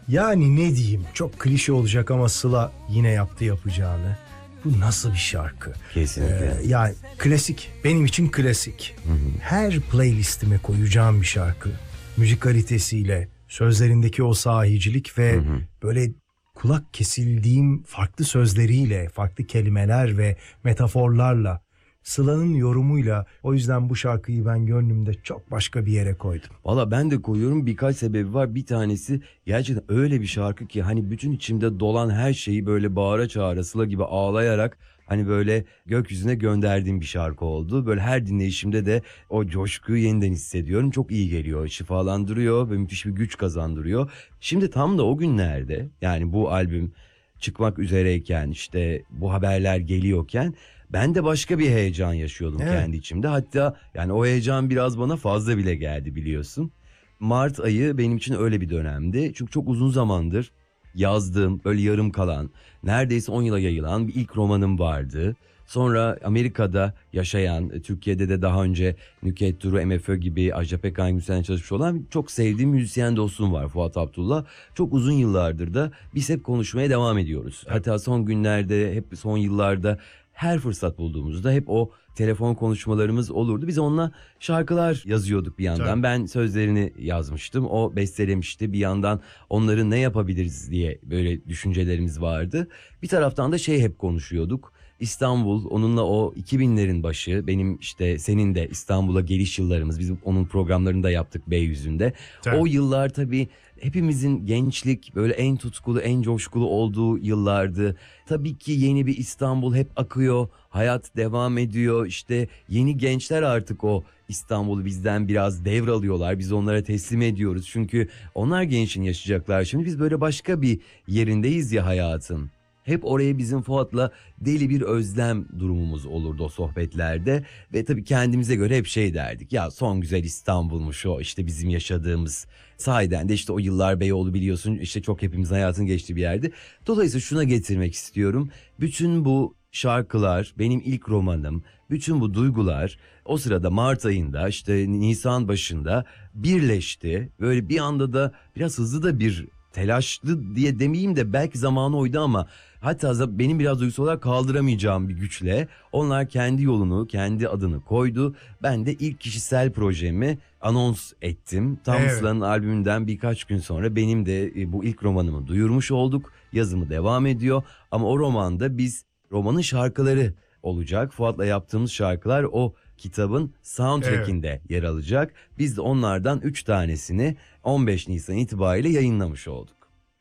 Yani ne diyeyim, çok klişe olacak ama Sıla yine yaptı yapacağını. Bu nasıl bir şarkı? Kesinlikle. Yani klasik, benim için klasik. Her playlistime koyacağım bir şarkı. Müzik kalitesiyle, sözlerindeki o sahicilik ve böyle kulak kesildiğim farklı sözleriyle, farklı kelimeler ve metaforlarla, Sıla'nın yorumuyla, o yüzden bu şarkıyı ben gönlümde çok başka bir yere koydum. Valla ben de koyuyorum, birkaç sebebi var. Bir tanesi gerçekten öyle bir şarkı ki hani bütün içimde dolan her şeyi böyle bağıra çağıra Sıla gibi ağlayarak hani böyle gökyüzüne gönderdiğim bir şarkı oldu. Böyle her dinleyişimde de o coşkuyu yeniden hissediyorum. Çok iyi geliyor, şifalandırıyor ve müthiş bir güç kazandırıyor. Şimdi tam da o günlerde, yani bu albüm çıkmak üzereyken, işte bu haberler geliyorken ben de başka bir heyecan yaşıyordum kendi içimde. Hatta yani o heyecan biraz bana fazla bile geldi, biliyorsun. Mart ayı benim için öyle bir dönemdi. Çünkü çok uzun zamandır yazdığım, böyle yarım kalan, neredeyse 10 yıla yayılan bir ilk romanım vardı. Sonra Amerika'da yaşayan, Türkiye'de de daha önce Nükhet Duru, MFÖ gibi, Ajda Pekkan gibi sene çalışmış olan çok sevdiğim müzisyen dostum var, Fuat Abdullah. Çok uzun yıllardır da biz hep konuşmaya devam ediyoruz. Hatta son günlerde, hep son yıllarda her fırsat bulduğumuzda hep o telefon konuşmalarımız olurdu. Biz onunla şarkılar yazıyorduk bir yandan. Tabii. Ben sözlerini yazmıştım, o bestelemişti. Bir yandan onları ne yapabiliriz diye böyle düşüncelerimiz vardı. Bir taraftan da hep konuşuyorduk. İstanbul, onunla o 2000'lerin başı, benim işte senin de İstanbul'a geliş yıllarımız, biz onun programlarını da yaptık Beyüzü'nde. Tabii. O yıllar tabii hepimizin gençlik böyle en tutkulu, en coşkulu olduğu yıllardı. Tabii ki yeni bir İstanbul hep akıyor, hayat devam ediyor. İşte yeni gençler artık o İstanbul'u bizden biraz devralıyorlar. Biz onlara teslim ediyoruz. Çünkü onlar gençliğini yaşayacaklar. Şimdi biz böyle başka bir yerindeyiz ya hayatın. Hep oraya bizim Fuat'la deli bir özlem durumumuz olurdu o sohbetlerde. Ve tabii kendimize göre hep derdik. Ya son güzel İstanbul'muş o, işte bizim yaşadığımız. Sahiden de işte o yıllar Beyoğlu, biliyorsun, işte çok hepimizin hayatın geçtiği bir yerdi. Dolayısıyla şuna getirmek istiyorum. Bütün bu şarkılar, benim ilk romanım, bütün bu duygular o sırada Mart ayında, işte Nisan başında birleşti. Böyle bir anda da biraz hızlı da bir, telaşlı diye demeyeyim de belki zamanı oydu ama hatta benim biraz duygusal olarak kaldıramayacağım bir güçle onlar kendi yolunu, kendi adını koydu. Ben de ilk kişisel projemi anons ettim. Tam Sıla'nın albümünden birkaç gün sonra benim de bu ilk romanımı duyurmuş olduk. Yazımı devam ediyor ama o romanda biz, romanın şarkıları olacak. Fuat'la yaptığımız şarkılar o kitabın soundtrack'inde yer alacak. Biz de onlardan 3 tanesini 15 Nisan itibariyle yayınlamış olduk.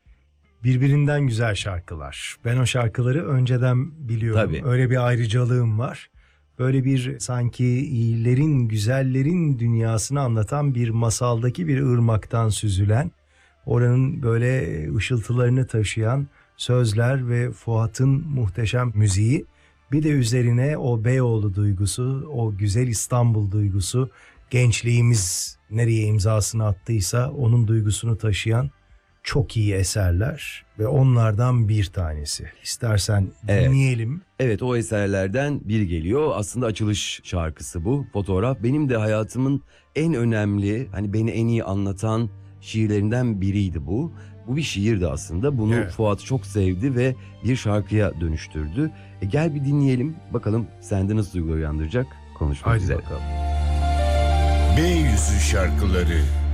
Birbirinden güzel şarkılar. Ben o şarkıları önceden biliyorum. Tabii. Öyle bir ayrıcalığım var. Böyle bir sanki iyilerin, güzellerin dünyasını anlatan bir masaldaki bir ırmaktan süzülen, oranın böyle ışıltılarını taşıyan sözler ve Fuat'ın muhteşem müziği. Bir de üzerine o Beyoğlu duygusu, o güzel İstanbul duygusu, gençliğimiz nereye imzasını attıysa onun duygusunu taşıyan çok iyi eserler ve onlardan bir tanesi. İstersen dinleyelim. Evet, o eserlerden biri geliyor. Aslında açılış şarkısı bu. Fotoğraf benim de hayatımın en önemli, hani beni en iyi anlatan şiirlerinden biriydi bu. Bu bir şiirdi aslında. Bunu Fuat çok sevdi ve bir şarkıya dönüştürdü. Gel bir dinleyelim. Bakalım sende nasıl duygu uyandıracak. Konuşmak Haydi üzere. bakalım. Beyüzü şarkıları.